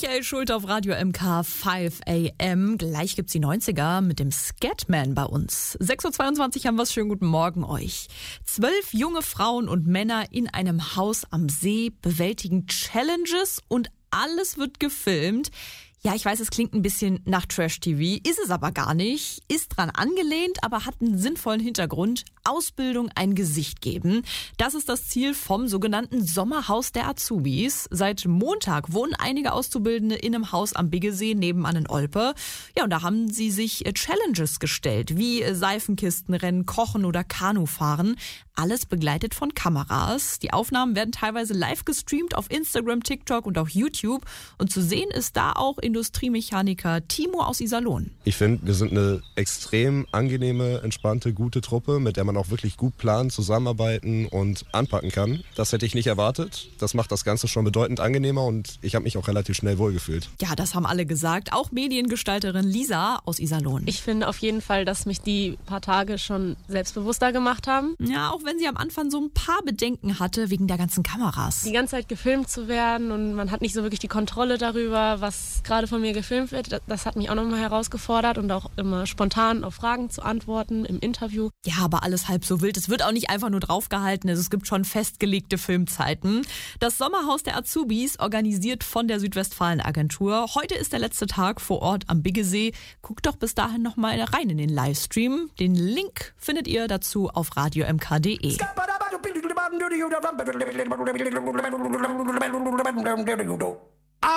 Michael Schulte auf Radio MK 5 AM. Gleich gibt's die 90er mit dem Scatman bei uns. 6.22 Uhr haben wir es. Schönen guten Morgen euch. 12 junge Frauen und Männer in einem Haus am See bewältigen Challenges und alles wird gefilmt. Ja, ich weiß, es klingt ein bisschen nach Trash-TV, ist es aber gar nicht. Ist dran angelehnt, aber hat einen sinnvollen Hintergrund. Ausbildung ein Gesicht geben. Das ist das Ziel vom sogenannten Sommerhaus der Azubis. Seit Montag wohnen einige Auszubildende in einem Haus am Biggesee nebenan in Olpe. Ja, und da haben sie sich Challenges gestellt, wie Seifenkistenrennen, Kochen oder Kanufahren. Alles begleitet von Kameras. Die Aufnahmen werden teilweise live gestreamt auf Instagram, TikTok und auch YouTube. Und zu sehen ist da auch Industriemechaniker Timo aus Iserlohn. Ich finde, wir sind eine extrem angenehme, entspannte, gute Truppe, mit der man auch wirklich gut planen, zusammenarbeiten und anpacken kann. Das hätte ich nicht erwartet. Das macht das Ganze schon bedeutend angenehmer und ich habe mich auch relativ schnell wohlgefühlt. Ja, das haben alle gesagt. Auch Mediengestalterin Lisa aus Iserlohn. Ich finde auf jeden Fall, dass mich die paar Tage schon selbstbewusster gemacht haben. Ja, auch wenn sie am Anfang so ein paar Bedenken hatte wegen der ganzen Kameras. Die ganze Zeit gefilmt zu werden und man hat nicht so wirklich die Kontrolle darüber, was gerade von mir gefilmt wird. Das hat mich auch nochmal herausgefordert und auch immer spontan auf Fragen zu antworten im Interview. Ja, aber alles halb so wild. Es wird auch nicht einfach nur draufgehalten. Es gibt schon festgelegte Filmzeiten. Das Sommerhaus der Azubis, organisiert von der Südwestfalen-Agentur. Heute ist der letzte Tag vor Ort am Biggesee. Guckt doch bis dahin noch mal rein in den Livestream. Den Link findet ihr dazu auf radiomk.de.